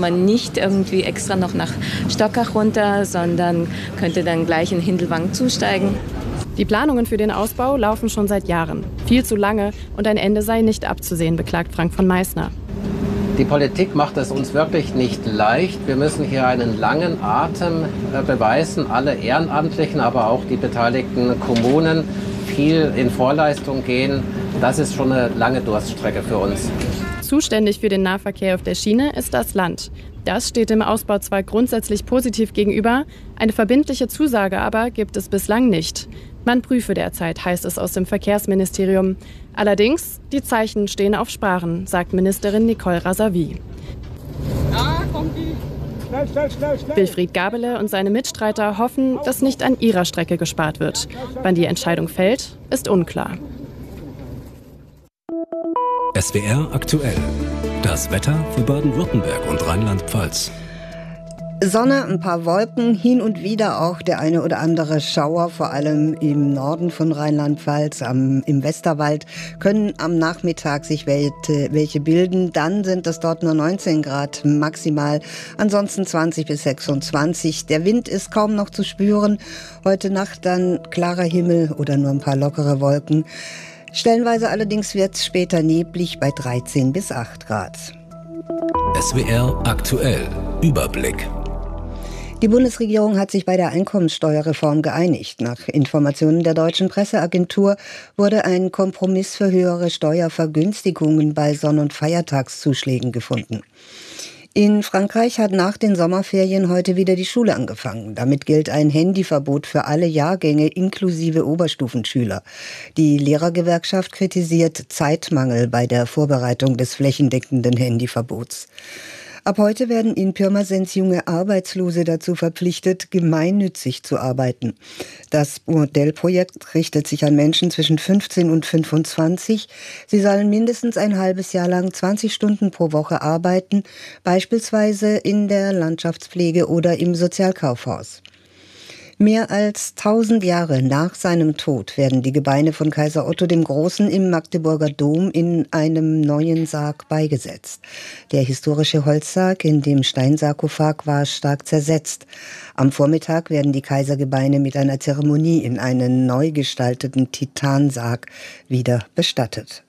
man nicht irgendwie extra noch nach Stockach runter, sondern könnte dann gleich in Hindelbank zusteigen. Die Planungen für den Ausbau laufen schon seit Jahren. Viel zu lange und ein Ende sei nicht abzusehen, beklagt Frank von Meißner. Die Politik macht es uns wirklich nicht leicht. Wir müssen hier einen langen Atem beweisen, alle Ehrenamtlichen, aber auch die beteiligten Kommunen viel in Vorleistung gehen. Das ist schon eine lange Durststrecke für uns. Zuständig für den Nahverkehr auf der Schiene ist das Land. Das steht dem Ausbau zwar grundsätzlich positiv gegenüber, eine verbindliche Zusage aber gibt es bislang nicht. Man prüfe derzeit, heißt es aus dem Verkehrsministerium. Allerdings, die Zeichen stehen auf Sprachen, sagt Ministerin Nicole Razavi. Wilfried Gabele und seine Mitstreiter hoffen, dass nicht an ihrer Strecke gespart wird. Wann die Entscheidung fällt, ist unklar. SWR aktuell. Das Wetter für Baden-Württemberg und Rheinland-Pfalz. Sonne, ein paar Wolken, hin und wieder auch der eine oder andere Schauer, vor allem im Norden von Rheinland-Pfalz, im Westerwald, können am Nachmittag sich welche bilden. Dann sind es dort nur 19 Grad maximal, ansonsten 20 bis 26. Der Wind ist kaum noch zu spüren. Heute Nacht dann klarer Himmel oder nur ein paar lockere Wolken. Stellenweise allerdings wird es später neblig bei 13 bis 8 Grad. SWR aktuell. Überblick. Die Bundesregierung hat sich bei der Einkommensteuerreform geeinigt. Nach Informationen der Deutschen Presseagentur wurde ein Kompromiss für höhere Steuervergünstigungen bei Sonn- und Feiertagszuschlägen gefunden. In Frankreich hat nach den Sommerferien heute wieder die Schule angefangen. Damit gilt ein Handyverbot für alle Jahrgänge inklusive Oberstufenschüler. Die Lehrergewerkschaft kritisiert Zeitmangel bei der Vorbereitung des flächendeckenden Handyverbots. Ab heute werden in Pirmasens junge Arbeitslose dazu verpflichtet, gemeinnützig zu arbeiten. Das Modellprojekt richtet sich an Menschen zwischen 15 und 25. Sie sollen mindestens ein halbes Jahr lang 20 Stunden pro Woche arbeiten, beispielsweise in der Landschaftspflege oder im Sozialkaufhaus. Mehr als 1000 Jahre nach seinem Tod werden die Gebeine von Kaiser Otto dem Großen im Magdeburger Dom in einem neuen Sarg beigesetzt. Der historische Holzsarg in dem Steinsarkophag war stark zersetzt. Am Vormittag werden die Kaisergebeine mit einer Zeremonie in einen neu gestalteten Titansarg wieder bestattet.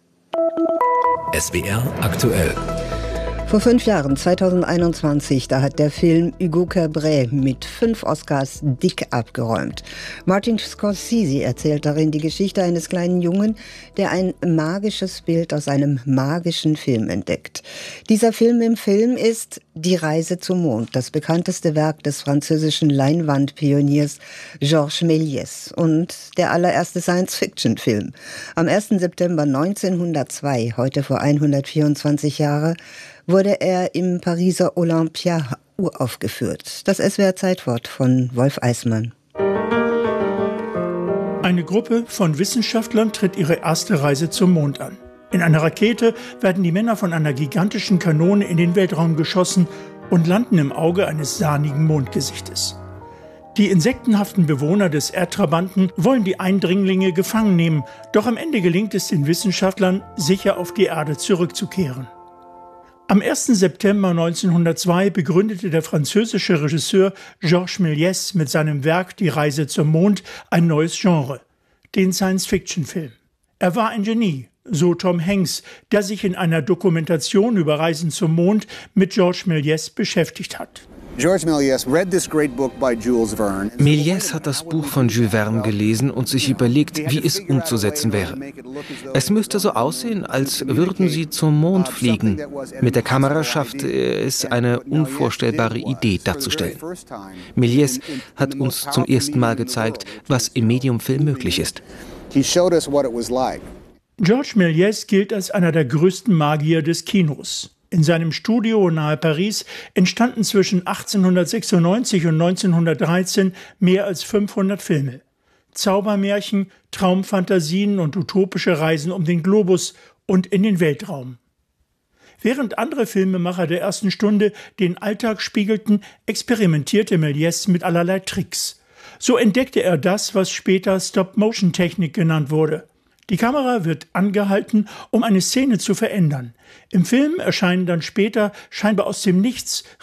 SWR aktuell. Vor 5 Jahren, 2021, da hat der Film Hugo Cabret mit 5 Oscars dick abgeräumt. Martin Scorsese erzählt darin die Geschichte eines kleinen Jungen, der ein magisches Bild aus einem magischen Film entdeckt. Dieser Film im Film ist Die Reise zum Mond, das bekannteste Werk des französischen Leinwandpioniers Georges Méliès und der allererste Science-Fiction-Film. Am 1. September 1902, heute vor 124 Jahren, wurde er im Pariser Olympia uraufgeführt. Das SWR-Zeitwort von Wolf Eismann. Eine Gruppe von Wissenschaftlern tritt ihre erste Reise zum Mond an. In einer Rakete werden die Männer von einer gigantischen Kanone in den Weltraum geschossen und landen im Auge eines sahnigen Mondgesichtes. Die insektenhaften Bewohner des Erdtrabanten wollen die Eindringlinge gefangen nehmen, doch am Ende gelingt es den Wissenschaftlern, sicher auf die Erde zurückzukehren. Am 1. September 1902 begründete der französische Regisseur Georges Méliès mit seinem Werk Die Reise zum Mond ein neues Genre, den Science-Fiction-Film. Er war ein Genie, so Tom Hanks, der sich in einer Dokumentation über Reisen zum Mond mit Georges Méliès beschäftigt hat. Méliès hat das Buch von Jules Verne gelesen und sich überlegt, wie es umzusetzen wäre. Es müsste so aussehen, als würden sie zum Mond fliegen. Mit der Kamera schaffte er es, eine unvorstellbare Idee darzustellen. Méliès hat uns zum ersten Mal gezeigt, was im Medium Film möglich ist. Georges Méliès gilt als einer der größten Magier des Kinos. In seinem Studio nahe Paris entstanden zwischen 1896 und 1913 mehr als 500 Filme. Zaubermärchen, Traumfantasien und utopische Reisen um den Globus und in den Weltraum. Während andere Filmemacher der ersten Stunde den Alltag spiegelten, experimentierte Méliès mit allerlei Tricks. So entdeckte er das, was später Stop-Motion-Technik genannt wurde. Die Kamera wird angehalten, um eine Szene zu verändern. Im Film erscheinen dann später scheinbar aus dem Nichts